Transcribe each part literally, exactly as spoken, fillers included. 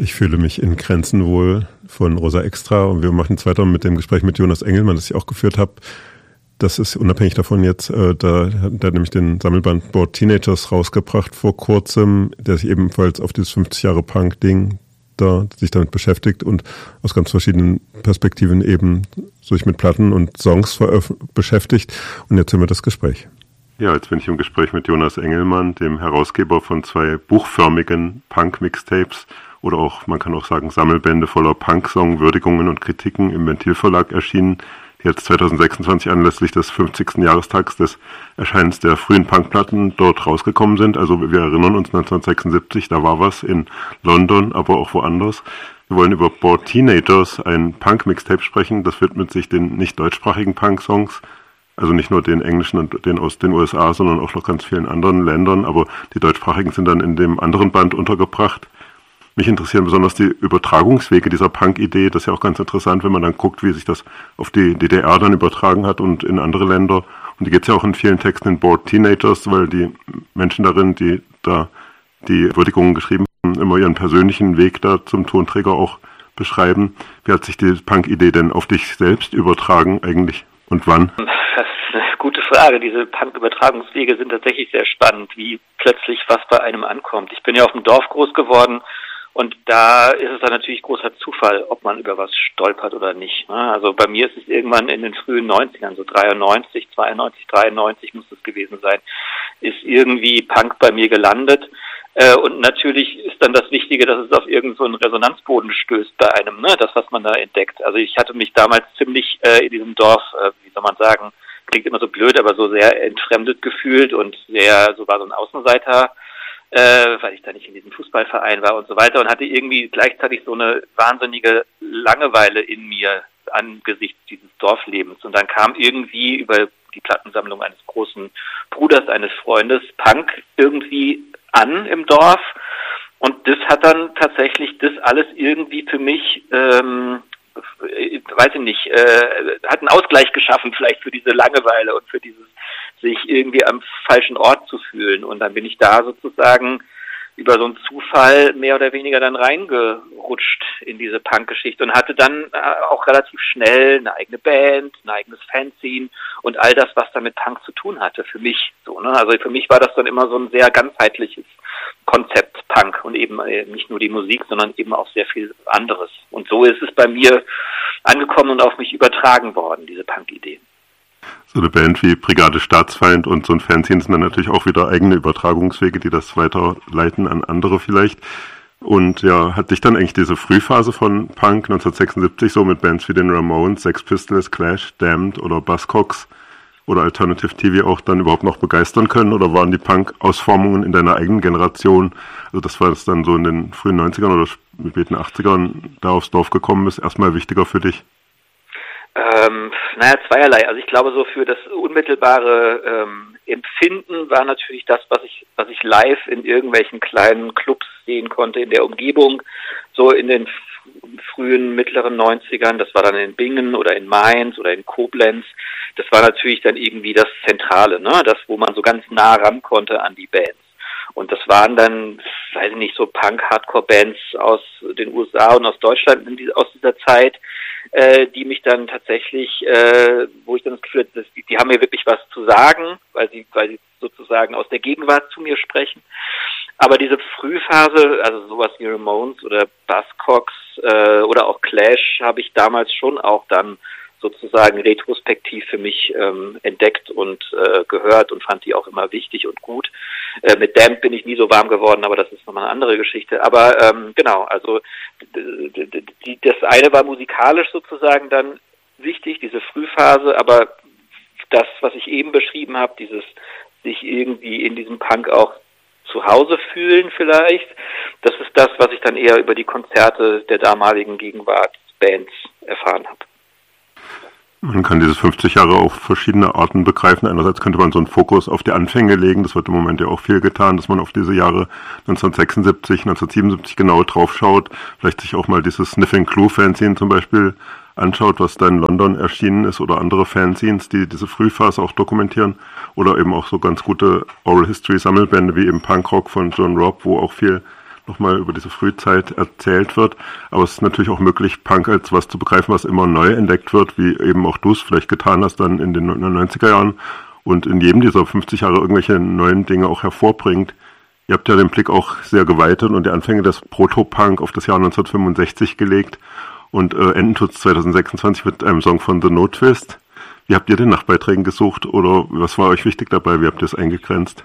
Ich fühle mich in Grenzen wohl von Rosa Extra und wir machen es weiter mit dem Gespräch mit Jonas Engelmann, das ich auch geführt habe. Das ist unabhängig davon jetzt, äh, da hat er nämlich den Sammelband Bored Teenagers rausgebracht vor kurzem, der sich ebenfalls auf dieses fünfzig Jahre Punk-Ding da sich damit beschäftigt und aus ganz verschiedenen Perspektiven eben sich mit Platten und Songs veröf- beschäftigt. Und jetzt hören wir das Gespräch. Ja, jetzt bin ich im Gespräch mit Jonas Engelmann, dem Herausgeber von zwei buchförmigen Punk-Mixtapes oder auch, man kann auch sagen, Sammelbände voller Punk-Song-Würdigungen und Kritiken im Ventil Verlag erschienen, die jetzt zwanzig sechsundzwanzig anlässlich des fünfzigsten Jahrestags des Erscheinens der frühen Punkplatten dort rausgekommen sind. Also wir erinnern uns neunzehnhundertsechsundsiebzig, da war was in London, aber auch woanders. Wir wollen über Bored Teenagers, ein Punk-Mixtape, sprechen. Das widmet sich den nicht deutschsprachigen Punk-Songs, also nicht nur den englischen und den aus den U S A, sondern auch noch ganz vielen anderen Ländern, aber die deutschsprachigen sind dann in dem anderen Band untergebracht. Mich interessieren besonders die Übertragungswege dieser Punk-Idee. Das ist ja auch ganz interessant, wenn man dann guckt, wie sich das auf die D D R dann übertragen hat und in andere Länder. Und die geht es ja auch in vielen Texten in Bored Teenagers, weil die Menschen darin, die da die Würdigungen geschrieben haben, immer ihren persönlichen Weg da zum Tonträger auch beschreiben. Wie hat sich die Punk-Idee denn auf dich selbst übertragen eigentlich und wann? Das ist eine gute Frage. Diese Punk-Übertragungswege sind tatsächlich sehr spannend, wie plötzlich was bei einem ankommt. Ich bin ja auf dem Dorf groß geworden. Und da ist es dann natürlich großer Zufall, ob man über was stolpert oder nicht. Also bei mir ist es irgendwann in den frühen neunzigern, so dreiundneunzig, zweiundneunzig, dreiundneunzig muss es gewesen sein, ist irgendwie Punk bei mir gelandet. Und natürlich ist dann das Wichtige, dass es auf irgendeinen so einen Resonanzboden stößt bei einem, ne, das, was man da entdeckt. Also ich hatte mich damals ziemlich äh, in diesem Dorf, äh, wie soll man sagen, klingt immer so blöd, aber so sehr entfremdet gefühlt und sehr, so war so ein Außenseiter, Äh, weil ich da nicht in diesem Fußballverein war und so weiter und hatte irgendwie gleichzeitig so eine wahnsinnige Langeweile in mir angesichts dieses Dorflebens. Und dann kam irgendwie über die Plattensammlung eines großen Bruders, eines Freundes, Punk irgendwie an im Dorf. Und das hat dann tatsächlich das alles irgendwie für mich, ähm, weiß ich nicht, äh, hat einen Ausgleich geschaffen vielleicht für diese Langeweile und für dieses sich irgendwie am falschen Ort zu fühlen. Und dann bin ich da sozusagen über so einen Zufall mehr oder weniger dann reingerutscht in diese Punk-Geschichte und hatte dann auch relativ schnell eine eigene Band, ein eigenes Fanzine und all das, was da mit Punk zu tun hatte, für mich so, ne? Also für mich war das dann immer so ein sehr ganzheitliches Konzept Punk und eben nicht nur die Musik, sondern eben auch sehr viel anderes. Und so ist es bei mir angekommen und auf mich übertragen worden, diese Punk-Idee. So eine Band wie Brigade Staatsfeind und so ein Fanzine sind dann natürlich auch wieder eigene Übertragungswege, die das weiterleiten an andere vielleicht. Und ja, hat dich dann eigentlich diese Frühphase von Punk neunzehnhundertsechsundsiebzig so mit Bands wie den Ramones, Sex Pistols, Clash, Damned oder Buzzcocks oder Alternative T V auch dann überhaupt noch begeistern können? Oder waren die Punk-Ausformungen in deiner eigenen Generation, also das war es dann so in den frühen neunzigern oder späten achtzigern, da aufs Dorf gekommen ist, erstmal wichtiger für dich? Ähm, naja, zweierlei. Also ich glaube, so für das unmittelbare ähm, Empfinden war natürlich das, was ich, was ich live in irgendwelchen kleinen Clubs sehen konnte in der Umgebung, so in den f- frühen, mittleren neunzigern. Das war dann in Bingen oder in Mainz oder in Koblenz. Das war natürlich dann irgendwie das Zentrale, ne? Das, wo man so ganz nah ran konnte an die Bands. Und das waren dann, weiß ich nicht, so Punk-Hardcore-Bands aus den U S A und aus Deutschland in die, aus dieser Zeit, äh, die mich dann tatsächlich, äh, wo ich dann das Gefühl hatte, die, die haben mir wirklich was zu sagen, weil sie, weil sie sozusagen aus der Gegenwart zu mir sprechen. Aber diese Frühphase, also sowas wie Ramones oder Buzzcocks äh, oder auch Clash, habe ich damals schon auch dann sozusagen retrospektiv für mich ähm, entdeckt und äh, gehört und fand die auch immer wichtig und gut. Äh, mit Damned bin ich nie so warm geworden, aber das ist nochmal eine andere Geschichte. Aber ähm, genau, also d- d- die, das eine war musikalisch sozusagen dann wichtig, diese Frühphase, aber das, was ich eben beschrieben habe, dieses sich irgendwie in diesem Punk auch zu Hause fühlen vielleicht, das ist das, was ich dann eher über die Konzerte der damaligen Gegenwartsbands erfahren habe. Man kann dieses fünfzig Jahre auf verschiedene Arten begreifen. Einerseits könnte man so einen Fokus auf die Anfänge legen. Das wird im Moment ja auch viel getan, dass man auf diese Jahre neunzehnhundertsechsundsiebzig, neunzehnhundertsiebenundsiebzig genau drauf schaut. Vielleicht sich auch mal dieses Sniffing Clue Fanzine zum Beispiel anschaut, was da in London erschienen ist, oder andere Fanzines, die diese Frühphase auch dokumentieren. Oder eben auch so ganz gute Oral History Sammelbände wie eben Punkrock von John Robb, wo auch viel nochmal über diese Frühzeit erzählt wird. Aber es ist natürlich auch möglich, Punk als was zu begreifen, was immer neu entdeckt wird, wie eben auch du es vielleicht getan hast dann in den neunziger Jahren und in jedem dieser fünfzig Jahre irgendwelche neuen Dinge auch hervorbringt. Ihr habt ja den Blick auch sehr geweitet und die Anfänge des Proto-Punk auf das Jahr neunzehnhundertfünfundsechzig gelegt und äh, enden tut es zweitausendsechsundzwanzig mit einem Song von The No Twist. Wie habt ihr denn nach Beiträgen gesucht oder was war euch wichtig dabei? Wie habt ihr es eingegrenzt?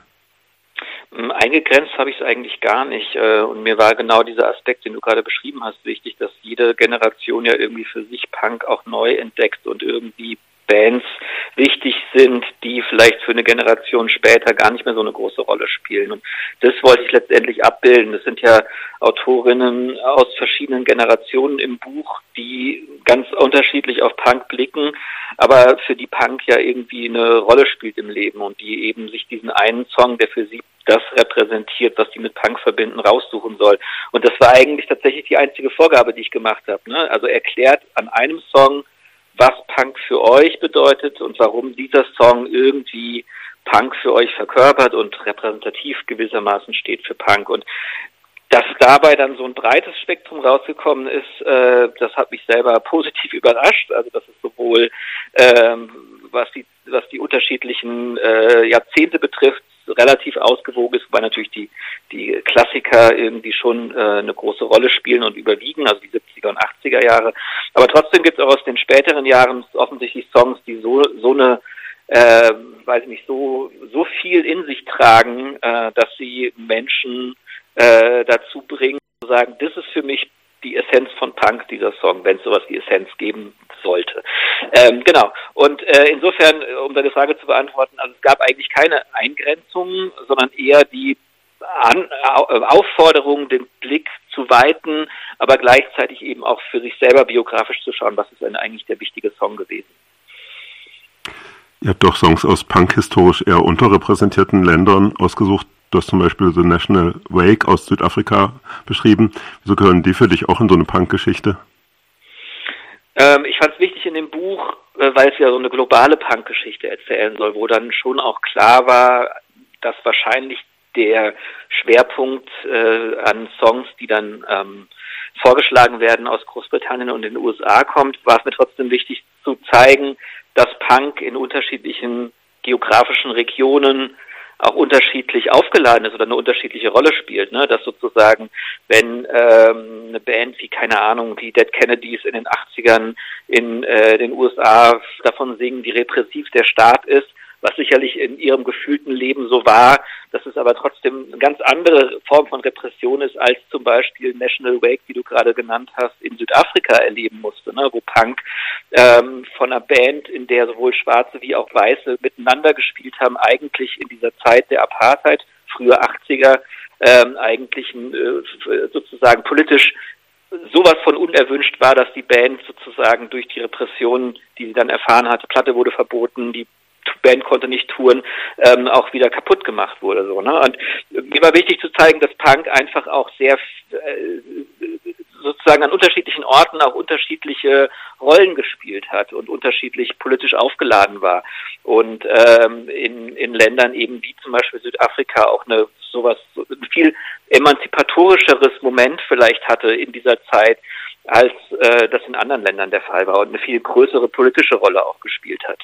Eingegrenzt habe ich es eigentlich gar nicht. Und mir war genau dieser Aspekt, den du gerade beschrieben hast, wichtig, dass jede Generation ja irgendwie für sich Punk auch neu entdeckt und irgendwie Bands wichtig sind, die vielleicht für eine Generation später gar nicht mehr so eine große Rolle spielen. Und das wollte ich letztendlich abbilden. Das sind ja Autorinnen aus verschiedenen Generationen im Buch, die ganz unterschiedlich auf Punk blicken, aber für die Punk ja irgendwie eine Rolle spielt im Leben und die eben sich diesen einen Song, der für sie das repräsentiert, was die mit Punk verbinden, raussuchen soll. Und das war eigentlich tatsächlich die einzige Vorgabe, die ich gemacht habe. Ne? Also erklärt an einem Song, was Punk für euch bedeutet und warum dieser Song irgendwie Punk für euch verkörpert und repräsentativ gewissermaßen steht für Punk. Und dass dabei dann so ein breites Spektrum rausgekommen ist, äh, das hat mich selber positiv überrascht. Also dass es sowohl ähm, was die was die unterschiedlichen äh, Jahrzehnte betrifft, relativ ausgewogen ist, wobei natürlich die die Klassiker irgendwie schon äh, eine große Rolle spielen und überwiegen, also die siebziger und achtziger Jahre. Aber trotzdem gibt es auch aus den späteren Jahren offensichtlich Songs, die so so eine äh, weiß ich nicht, so so viel in sich tragen, äh, dass sie Menschen äh, dazu bringen, zu sagen, das ist für mich die Essenz von Punk, dieser Song, wenn es sowas wie Essenz geben sollte. Ähm, genau. Und äh, insofern, um deine Frage zu beantworten, also es gab eigentlich keine Eingrenzungen, sondern eher die An- Aufforderung, den Blick zu weiten, aber gleichzeitig eben auch für sich selber biografisch zu schauen, was ist denn eigentlich der wichtige Song gewesen. Ihr habt doch Songs aus Punk-historisch eher unterrepräsentierten Ländern ausgesucht. Du hast zum Beispiel The National Wake aus Südafrika beschrieben. Wieso gehören die für dich auch in so eine Punk-Geschichte? Ähm, ich fand es wichtig in dem Buch, äh, weil es ja so eine globale Punk-Geschichte erzählen soll, wo dann schon auch klar war, dass wahrscheinlich der Schwerpunkt äh, an Songs, die dann ähm, vorgeschlagen werden aus Großbritannien und den U S A kommt, war es mir trotzdem wichtig zu zeigen, dass Punk in unterschiedlichen geografischen Regionen auch unterschiedlich aufgeladen ist oder eine unterschiedliche Rolle spielt, ne? Dass sozusagen, wenn ähm, eine Band wie, keine Ahnung, die Dead Kennedys in den achtzigern in äh, den U S A davon singen, wie repressiv der Staat ist, was sicherlich in ihrem gefühlten Leben so war, dass es aber trotzdem eine ganz andere Form von Repression ist, als zum Beispiel National Wake, wie du gerade genannt hast, in Südafrika erleben musste, ne? Wo Punk ähm, von einer Band, in der sowohl Schwarze wie auch Weiße miteinander gespielt haben, eigentlich in dieser Zeit der Apartheid, frühe achtziger, ähm, eigentlich äh, sozusagen politisch sowas von unerwünscht war, dass die Band sozusagen durch die Repressionen, die sie dann erfahren hat, die Platte wurde verboten, die Band konnte nicht touren, ähm, auch wieder kaputt gemacht wurde. So, ne? Und mir war wichtig zu zeigen, dass Punk einfach auch sehr äh, sozusagen an unterschiedlichen Orten auch unterschiedliche Rollen gespielt hat und unterschiedlich politisch aufgeladen war. Und ähm, in, in Ländern eben wie zum Beispiel Südafrika auch eine sowas ein viel emanzipatorischeres Moment vielleicht hatte in dieser Zeit, als äh, das in anderen Ländern der Fall war und eine viel größere politische Rolle auch gespielt hat.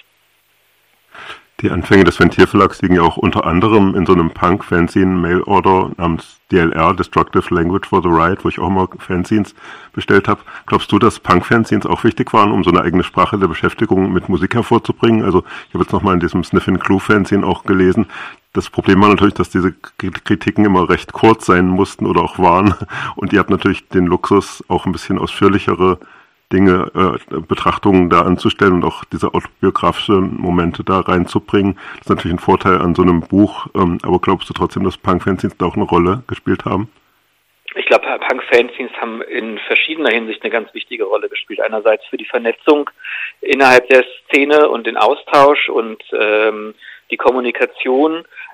Die Anfänge des Ventil-Verlags liegen ja auch unter anderem in so einem Punk-Fanzine Mail-Order namens D L R, Destructive Language for the Right, wo ich auch immer Fanzines bestellt habe. Glaubst du, dass Punk-Fanzines auch wichtig waren, um so eine eigene Sprache der Beschäftigung mit Musik hervorzubringen? Also ich habe jetzt nochmal in diesem Sniffin' Clue-Fanzine auch gelesen. Das Problem war natürlich, dass diese Kritiken immer recht kurz sein mussten oder auch waren. Und ihr habt natürlich den Luxus, auch ein bisschen ausführlichere Dinge, äh, Betrachtungen da anzustellen und auch diese autobiografischen Momente da reinzubringen. Das ist natürlich ein Vorteil an so einem Buch, ähm, aber glaubst du trotzdem, dass Punk-Fanzines da auch eine Rolle gespielt haben? Ich glaube, Punk-Fanzines haben in verschiedener Hinsicht eine ganz wichtige Rolle gespielt. Einerseits für die Vernetzung innerhalb der Szene und den Austausch und ähm, die Kommunikation,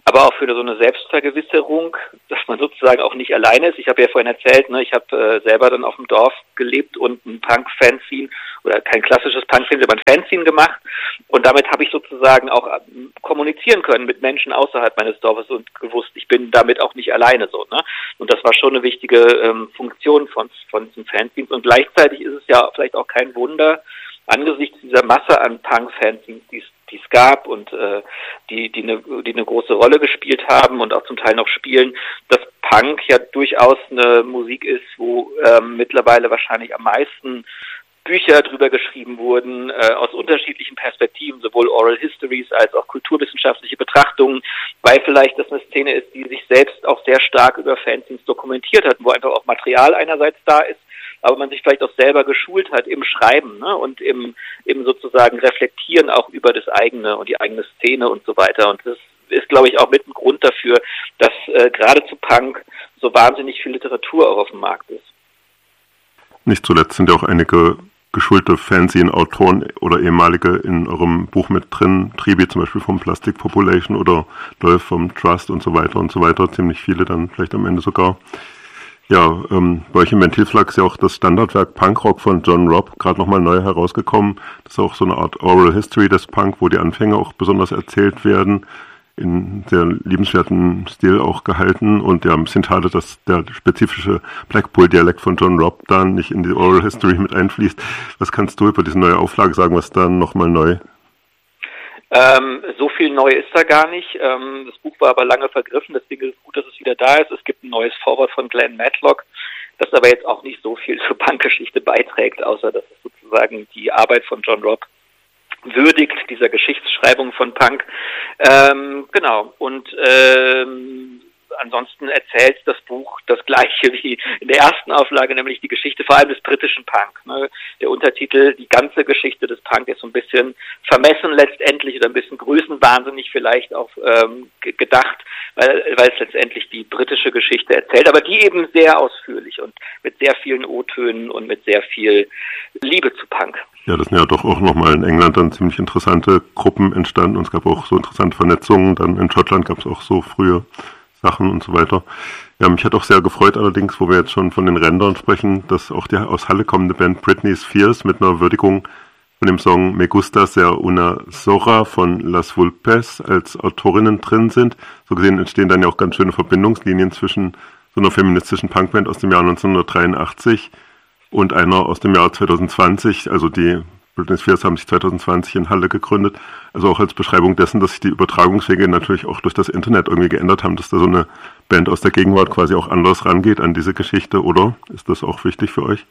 aber auch für so eine Selbstvergewisserung, dass man sozusagen auch nicht alleine ist. Ich habe ja vorhin erzählt, ne, ich habe äh, selber dann auf dem Dorf gelebt und ein Punk-Fanzine oder kein klassisches Punk-Fanzine, aber ein Fanzine gemacht und damit habe ich sozusagen auch äh, kommunizieren können mit Menschen außerhalb meines Dorfes und gewusst, ich bin damit auch nicht alleine so, ne? Und das war schon eine wichtige ähm, Funktion von von diesen Fanzines und gleichzeitig ist es ja vielleicht auch kein Wunder, angesichts dieser Masse an Punk-Fanzines, die die es gab und äh, die die eine die eine große Rolle gespielt haben und auch zum Teil noch spielen, dass Punk ja durchaus eine Musik ist, wo ähm, mittlerweile wahrscheinlich am meisten Bücher drüber geschrieben wurden, äh, aus unterschiedlichen Perspektiven, sowohl Oral Histories als auch kulturwissenschaftliche Betrachtungen, weil vielleicht das eine Szene ist, die sich selbst auch sehr stark über Fanzines dokumentiert hat, wo einfach auch Material einerseits da ist, aber man sich vielleicht auch selber geschult hat im Schreiben, ne, und im, im sozusagen Reflektieren auch über das eigene und die eigene Szene und so weiter. Und das ist, glaube ich, auch mit ein Grund dafür, dass äh, gerade zu Punk so wahnsinnig viel Literatur auch auf dem Markt ist. Nicht zuletzt sind ja auch einige geschulte Fanzine-Autoren oder ehemalige in eurem Buch mit drin, Tribi zum Beispiel vom Plastic Population oder Leute vom Trust und so weiter und so weiter, ziemlich viele dann vielleicht am Ende sogar. Ja, ähm, bei euch im Ventilflak ist ja auch das Standardwerk Punkrock von John Robb gerade nochmal neu herausgekommen. Das ist auch so eine Art Oral History des Punk, wo die Anfänge auch besonders erzählt werden, in sehr liebenswerten Stil auch gehalten und ja, ein bisschen schade, dass der spezifische Blackpool-Dialekt von John Robb dann nicht in die Oral History mit einfließt. Was kannst du über diese neue Auflage sagen, was dann nochmal neu? Ähm, so viel neu ist da gar nicht. Ähm, das Buch war aber lange vergriffen, deswegen ist es gut, dass es wieder da ist. Es gibt ein neues Vorwort von Glenn Matlock, das aber jetzt auch nicht so viel zur Punkgeschichte beiträgt, außer dass es sozusagen die Arbeit von John Robb würdigt, dieser Geschichtsschreibung von Punk. Ähm, genau. Und ähm, ansonsten erzählt das Buch das Gleiche wie in der ersten Auflage, nämlich die Geschichte vor allem des britischen Punk. Ne? Der Untertitel, die ganze Geschichte des Punk, ist so ein bisschen vermessen letztendlich oder ein bisschen größenwahnsinnig vielleicht auch ähm, gedacht, weil, weil es letztendlich die britische Geschichte erzählt, aber die eben sehr ausführlich und mit sehr vielen O-Tönen und mit sehr viel Liebe zu Punk. Ja, das sind ja doch auch nochmal in England dann ziemlich interessante Gruppen entstanden und es gab auch so interessante Vernetzungen. Dann in Schottland gab es auch so frühe Sachen und so weiter. Ja, mich hat auch sehr gefreut allerdings, wo wir jetzt schon von den Rändern sprechen, dass auch die aus Halle kommende Band Britney Spears mit einer Würdigung von dem Song Me Gusta Ser Una Zorra von Las Vulpes als Autorinnen drin sind. So gesehen entstehen dann ja auch ganz schöne Verbindungslinien zwischen so einer feministischen Punkband aus dem Jahr neunzehnhundertdreiundachtzig und einer aus dem Jahr zwanzig zwanzig, also die Britney Spears haben sich zwanzig zwanzig in Halle gegründet, also auch als Beschreibung dessen, dass sich die Übertragungswege natürlich auch durch das Internet irgendwie geändert haben, dass da so eine Band aus der Gegenwart quasi auch anders rangeht an diese Geschichte, oder? Ist das auch wichtig für euch?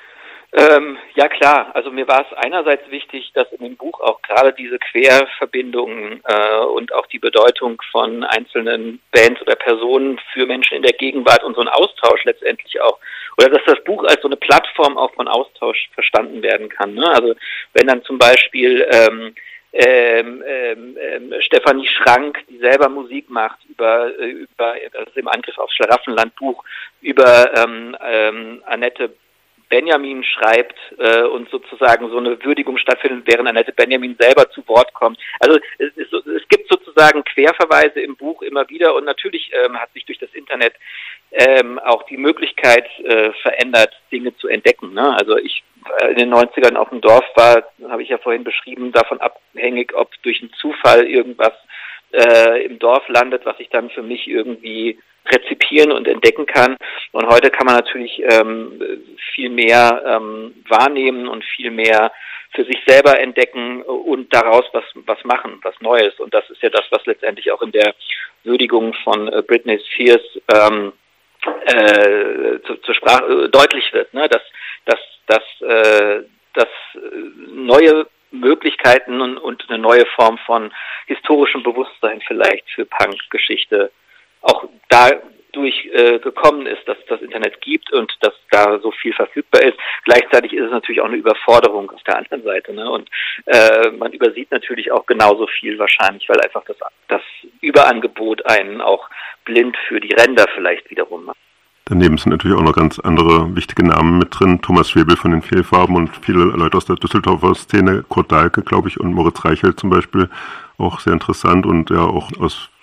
Ähm, ja klar, also mir war es einerseits wichtig, dass in dem Buch auch gerade diese Querverbindungen äh, und auch die Bedeutung von einzelnen Bands oder Personen für Menschen in der Gegenwart und so ein Austausch letztendlich auch, oder dass das Buch als so eine Plattform auch von Austausch verstanden werden kann. Ne? Also wenn dann zum Beispiel ähm, ähm, ähm, ähm, Stefanie Schrank, die selber Musik macht, über, über das ist im Angriff aufs Schlaraffenland Buch, über ähm, ähm, Annette Benjamin schreibt äh, und sozusagen so eine Würdigung stattfindet, während Annette Benjamin selber zu Wort kommt. Also es, ist, es gibt sozusagen Querverweise im Buch immer wieder und natürlich ähm, hat sich durch das Internet ähm, auch die Möglichkeit äh, verändert, Dinge zu entdecken. Ne? Also ich äh, in den neunzigern auf dem Dorf war, habe ich ja vorhin beschrieben, davon abhängig, ob durch einen Zufall irgendwas äh, im Dorf landet, was ich dann für mich irgendwie rezipieren und entdecken kann. Und heute kann man natürlich ähm, viel mehr ähm, wahrnehmen und viel mehr für sich selber entdecken und daraus was was machen, was Neues. Und das ist ja das, was letztendlich auch in der Würdigung von äh, Britney Spears ähm, äh, zu, zur Sprache äh, deutlich wird, ne? Dass dass dass äh, dass neue Möglichkeiten und, und eine neue Form von historischem Bewusstsein vielleicht für Punk-Geschichte auch dadurch äh, gekommen ist, dass es das Internet gibt und dass da so viel verfügbar ist. Gleichzeitig ist es natürlich auch eine Überforderung auf der anderen Seite, ne? Und äh, man übersieht natürlich auch genauso viel wahrscheinlich, weil einfach das, das Überangebot einen auch blind für die Ränder vielleicht wiederum macht. Daneben sind natürlich auch noch ganz andere wichtige Namen mit drin. Thomas Schwebel von den Fehlfarben und viele Leute aus der Düsseldorfer Szene, Kurt Dahlke, glaube ich, und Moritz Reichelt zum Beispiel, auch sehr interessant und ja auch aus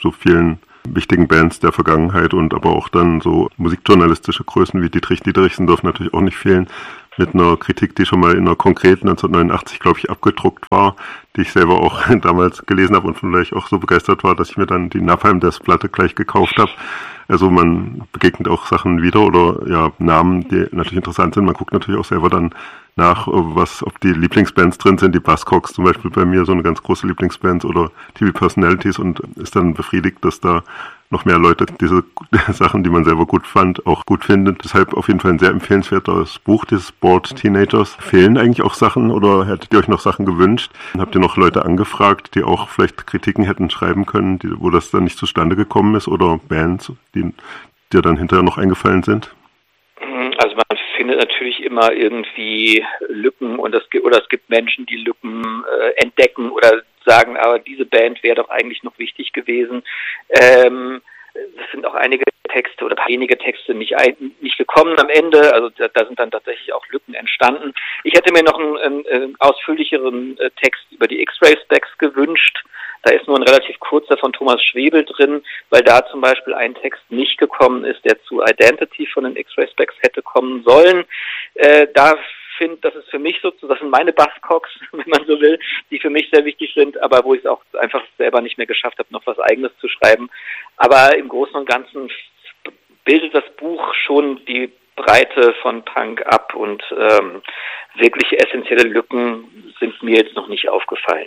so vielen wichtigen Bands der Vergangenheit und aber auch dann so musikjournalistische Größen wie Dietrich Dietrichsen dürfen natürlich auch nicht fehlen, mit einer Kritik, die schon mal in einer konkreten neunzehnhundertneunundachtzig, glaube ich, abgedruckt war, die ich selber auch damals gelesen habe und von der ich auch so begeistert war, dass ich mir dann die Napalm Death Platte gleich gekauft habe. Also man begegnet auch Sachen wieder oder ja Namen, die natürlich interessant sind. Man guckt natürlich auch selber dann nach, was, ob die Lieblingsbands drin sind, die Buzzcocks zum Beispiel bei mir, so eine ganz große Lieblingsband oder T V-Personalities und ist dann befriedigt, dass da noch mehr Leute diese Sachen, die man selber gut fand, auch gut findet. Deshalb auf jeden Fall ein sehr empfehlenswertes Buch, dieses Bored Teenagers. Fehlen eigentlich auch Sachen oder hättet ihr euch noch Sachen gewünscht? Habt ihr noch Leute angefragt, die auch vielleicht Kritiken hätten schreiben können, die, wo das dann nicht zustande gekommen ist oder Bands, die dir dann hinterher noch eingefallen sind? Also man findet natürlich immer irgendwie Lücken und es gibt, oder es gibt Menschen, die Lücken äh, entdecken oder sagen, aber diese Band wäre doch eigentlich noch wichtig gewesen. Ähm, es sind auch einige Texte oder wenige Texte nicht, ein, nicht gekommen am Ende, also da, da sind dann tatsächlich auch Lücken entstanden. Ich hätte mir noch einen, einen, einen ausführlicheren äh, Text über die X-Ray-Specs gewünscht. Da ist nur ein relativ kurzer von Thomas Schwebel drin, weil da zum Beispiel ein Text nicht gekommen ist, der zu Identity von den X-Ray-Specs hätte kommen sollen. Äh, da finde, das ist für mich sozusagen, das sind meine Buzzcocks, wenn man so will, die für mich sehr wichtig sind, aber wo ich es auch einfach selber nicht mehr geschafft habe, noch was Eigenes zu schreiben. Aber im Großen und Ganzen bildet das Buch schon die Breite von Punk ab und ähm, wirklich essentielle Lücken sind mir jetzt noch nicht aufgefallen.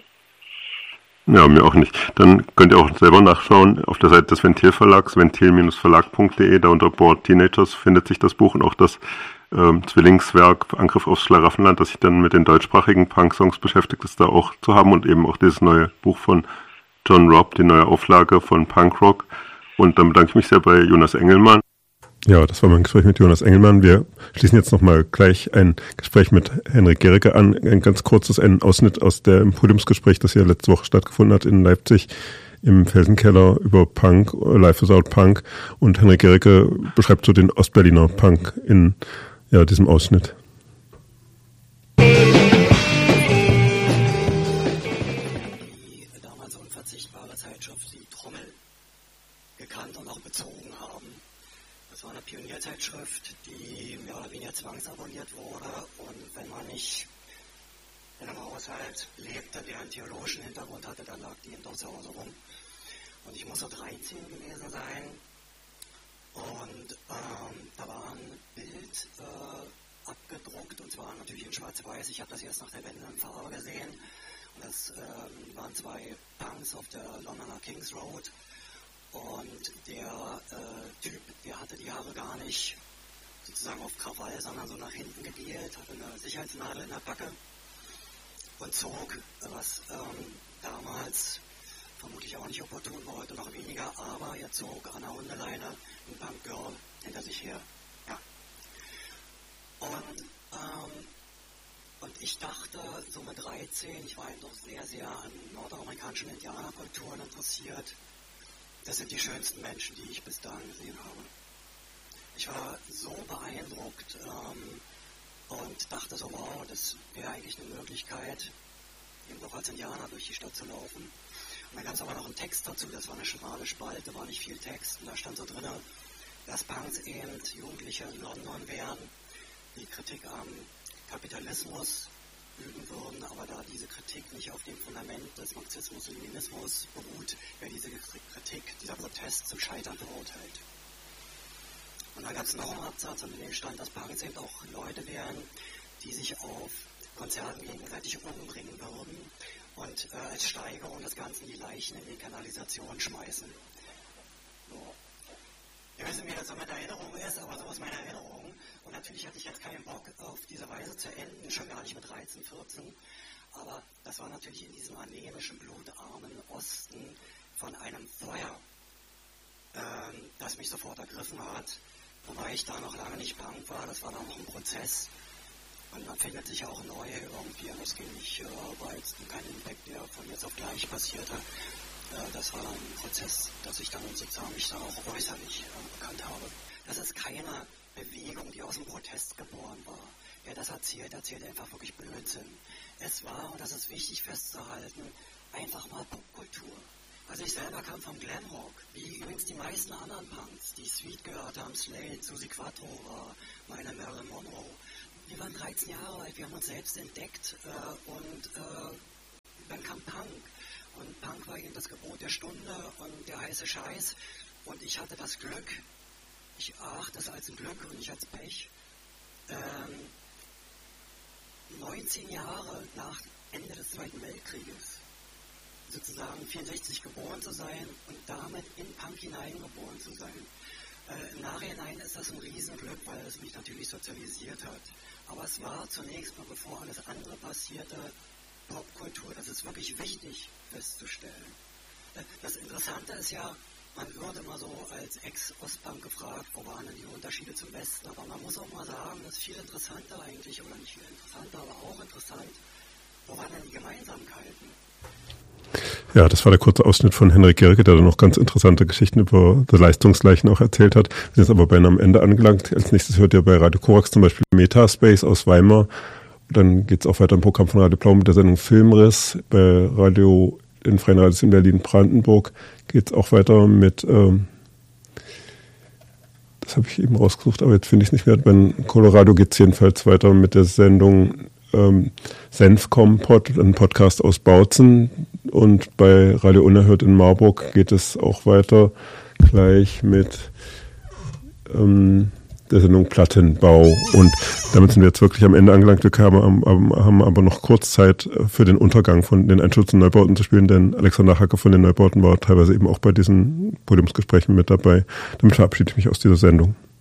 Ja, mir auch nicht. Dann könnt ihr auch selber nachschauen auf der Seite des Ventil-Verlags, ventil Verlag punkt de, da unter Bored Teenagers findet sich das Buch und auch das ähm, Zwillingswerk Angriff aufs Schlaraffenland, das sich dann mit den deutschsprachigen Punk-Songs beschäftigt, ist da auch zu haben und eben auch dieses neue Buch von John Robb, die neue Auflage von Punkrock. Und dann bedanke ich mich sehr bei Jonas Engelmann. Ja, das war mein Gespräch mit Jonas Engelmann. Wir schließen jetzt nochmal gleich ein Gespräch mit Henrik Gericke an. Ein ganz kurzes, ein Ausschnitt aus dem Podiumsgespräch, das ja letzte Woche stattgefunden hat in Leipzig im Felsenkeller über Punk, Life Without Punk. Und Henrik Gericke beschreibt so den Ostberliner Punk in ja, diesem Ausschnitt. Die damals unverzichtbare Zeitschrift, die Trommel, gekannt und auch bezogen haben. Das war eine Pionierzeitschrift, die mehr oder weniger zwangsabonniert wurde und wenn man nicht in einem Haushalt lebte, der einen theologischen Hintergrund hatte, dann lag die eben doch zu Hause rum. Und ich muss so dreizehn gewesen sein und ähm, da war ein Bild äh, abgedruckt und zwar natürlich in schwarz-weiß. Ich habe das erst nach der Wende in Farbe gesehen und das ähm, waren zwei Punks auf der Londoner Kings Road. Und der äh, Typ, der hatte die Haare gar nicht sozusagen auf Krawall, sondern so nach hinten gegelt, hatte eine Sicherheitsnadel in der Backe und zog, was ähm, damals vermutlich auch nicht opportun war, heute noch weniger, aber er zog an der Hundeleine ein Punkgirl hinter sich her. Ja. Und, ähm, und ich dachte, so mit dreizehn, ich war eben doch sehr, sehr an nordamerikanischen Indianerkulturen interessiert. Das sind die schönsten Menschen, die ich bis dahin gesehen habe. Ich war so beeindruckt ähm, und dachte so, wow, das wäre eigentlich eine Möglichkeit, eben doch als Indianer durch die Stadt zu laufen. Und dann gab es aber noch einen Text dazu, das war eine schmale Spalte, war nicht viel Text. Und da stand so drin, dass Punks eben Jugendliche in London wären, die Kritik am Kapitalismus üben würden, aber da diese Kritik nicht auf dem Fundament des Marxismus-Leninismus beruht, wäre diese Kritik, dieser Protest zum Scheitern verurteilt. Und dann gab es noch einen Absatz, in dem stand, dass Punks eben auch Leute wären, die sich auf Konzerten gegenseitig umbringen würden und äh, als Steigerung des Ganzen die Leichen in die Kanalisation schmeißen. So. Ich weiß nicht, wie das so meine Erinnerung ist, aber so ist meine Erinnerung. Und natürlich hatte ich jetzt keinen Bock, auf diese Weise zu enden, schon gar nicht mit dreizehn, vierzehn. Aber das war natürlich in diesem anemischen, blutarmen Osten von einem Feuer, ähm, das mich sofort ergriffen hat. Wobei ich da noch lange nicht Punk war, das war dann noch ein Prozess. Und man findet sich auch neu irgendwie. Und das ging nicht, äh, war jetzt kein Impact, der von jetzt auf gleich passierte. Äh, das war dann ein Prozess, dass ich dann sozusagen mich dann auch äußerlich äh, bekannt habe. Das ist keine Bewegung, die aus dem Protest geboren war. Wer das erzählt, erzählt einfach wirklich Blödsinn. Es war, und das ist wichtig festzuhalten, einfach mal Popkultur. Also ich selber kam vom Glamrock, wie übrigens die meisten anderen Punks, die Sweet gehört haben, Slade, Suzi Quattro, äh, meine Marilyn Monroe. Wir waren dreizehn Jahre alt, wir haben uns selbst entdeckt äh, und äh, dann kam Punk. Und Punk war eben das Gebot der Stunde und der heiße Scheiß. Und ich hatte das Glück, ich erachte das als ein Glück und nicht als Pech, ähm, neunzehn Jahre nach Ende des Zweiten Weltkrieges sozusagen vierundsechzig geboren zu sein und damit in Punk hineingeboren zu sein. Äh, Im Nachhinein ist das ein Riesenglück, weil es mich natürlich sozialisiert hat. Aber es war zunächst mal, bevor alles andere passierte, Popkultur. Das ist wirklich wichtig festzustellen. Äh, das Interessante ist ja, man wird immer so als Ex-Ostpunk gefragt, wo waren denn die Unterschiede zum Westen? Aber man muss auch mal sagen, das ist viel interessanter eigentlich, oder nicht viel interessanter, aber auch interessant, wo waren denn die Gemeinsamkeiten? Ja, das war der kurze Ausschnitt von Henrik Gerke, der da noch ganz interessante Geschichten über die Leistungsgleichen auch erzählt hat. Wir sind jetzt aber beinahe am Ende angelangt. Als nächstes hört ihr bei Radio Korax zum Beispiel Metaspace aus Weimar. Dann geht es auch weiter im Programm von Radio Blau mit der Sendung Filmriss. Bei Radio in Freien Radios in Berlin-Brandenburg geht es auch weiter mit, ähm, das habe ich eben rausgesucht, aber jetzt finde ich es nicht mehr. Bei Colorado geht es jedenfalls weiter mit der Sendung ähm, Senfkompott, ein Podcast aus Bautzen. Und bei Radio Unerhört in Marburg geht es auch weiter gleich mit ähm, der Sendung Plattenbau. Und damit sind wir jetzt wirklich am Ende angelangt. Wir haben, haben aber noch kurz Zeit für den Untergang von den Einschutz- und Neubauten zu spielen, denn Alexander Hacke von den Neubauten war teilweise eben auch bei diesen Podiumsgesprächen mit dabei. Damit verabschiede ich mich aus dieser Sendung.